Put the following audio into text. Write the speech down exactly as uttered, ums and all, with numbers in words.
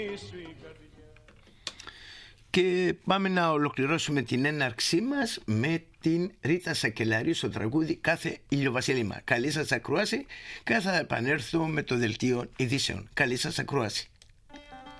Και πάμε να ολοκληρώσουμε την έναρξή μας με την Ρίτα Σακελαρίου στο τραγούδι «Κάθε ηλιοβασίλεμα». Καλή σας ακρόαση και θα επανέλθω με το δελτίο ειδήσεων. Καλή σας ακρόαση.